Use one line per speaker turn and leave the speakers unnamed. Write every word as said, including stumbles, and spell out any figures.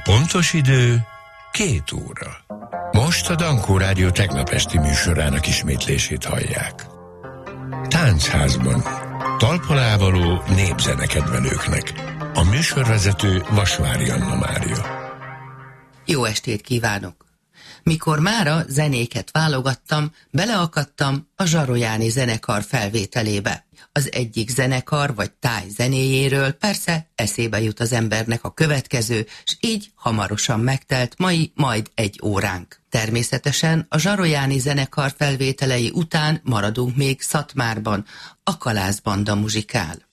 Pontos idő két óra. Most a Dankó Rádió tegnap esti műsorának ismétlését hallják. Táncházban. Talpalávaló népzenekedvelőknek. A műsorvezető Vasvári Anna Mária.
Jó estét kívánok! Mikor mára zenéket válogattam, beleakadtam a Zsarolyáni zenekar felvételébe. Az egyik zenekar vagy táj zenéjéről persze eszébe jut az embernek a következő, s így hamarosan megtelt mai majd egy óránk. Természetesen a Zsarolyáni zenekar felvételei után maradunk még Szatmárban, a Kalász Banda muzsikál.